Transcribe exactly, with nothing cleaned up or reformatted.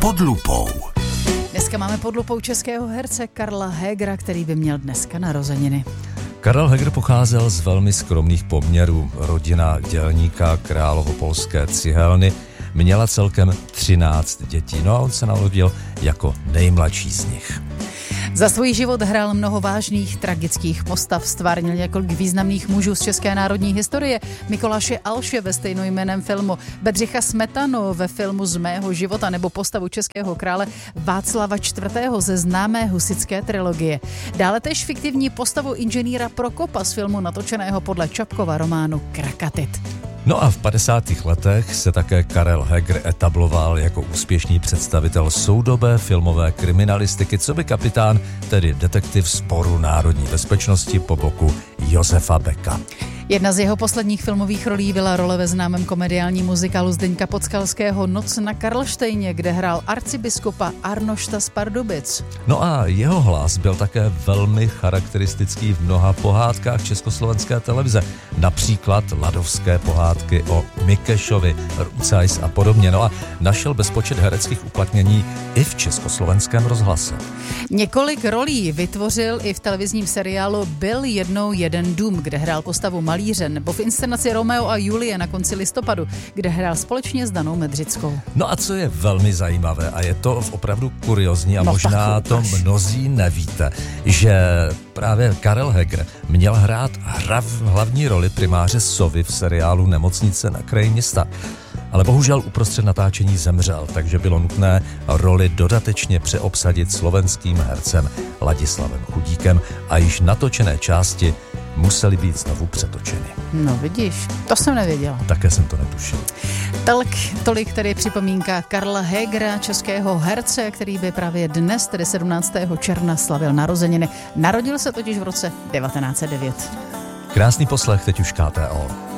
Pod lupou. Dneska máme pod lupou českého herce Karla Hegera, který by měl dneska narozeniny. Karel Heger pocházel z velmi skromných poměrů. Rodina dělníka královopolské cihelny měla celkem třináct dětí. No a on se narodil jako nejmladší z nich. Za svůj život hrál mnoho vážných, tragických postav, stvárnil několik významných mužů z české národní historie, Mikuláše Alše ve stejnojmenném filmu, Bedřicha Smetanu ve filmu Z mého života nebo postavu českého krále Václava čtvrtého ze známé husitské trilogie. Dále též fiktivní postavu inženýra Prokopa z filmu natočeného podle Čapkova románu Krakatit. No a v padesátých letech se také Karel Heger etabloval jako úspěšný představitel soudobé filmové kriminalistiky, co by kapitán, tedy detektiv Sboru národní bezpečnosti po boku Josefa Beka. Jedna z jeho posledních filmových rolí byla role ve známém komediálním muzikálu Zdeňka Podskalského Noc na Karlštejně, kde hrál arcibiskupa Arnošta z Pardubic. No a jeho hlas byl také velmi charakteristický v mnoha pohádkách československé televize, například ladovské pohádky o Mikešovi, Rucajs a podobně. No a našel bezpočet hereckých uplatnění i v československém rozhlase. Několik rolí vytvořil i v televizním seriálu Byl jednou jeden dům, kde hrál postavu malíře, nebo v inscenaci Romeo a Julie na konci listopadu, kde hrál společně s Danou Medřickou. No a co je velmi zajímavé, a je to opravdu kuriozní a no možná to mnozí nevíte, že právě Karel Heger měl hrát hrav, hlavní roli primáře Sovy v seriálu Nemocnice na kraji města. Ale bohužel uprostřed natáčení zemřel, takže bylo nutné roli dodatečně přeobsadit slovenským hercem Ladislavem Chudíkem a již natočené části musely být znovu přetočeny. No vidíš, to jsem nevěděla. Také jsem to netušil. Tolik, tolik tedy připomínka Karla Hegera, českého herce, který by právě dnes, tedy sedmnáctého června, slavil narozeniny. Narodil se totiž v roce devatenáct set devět. Krásný poslech, teď už K T O.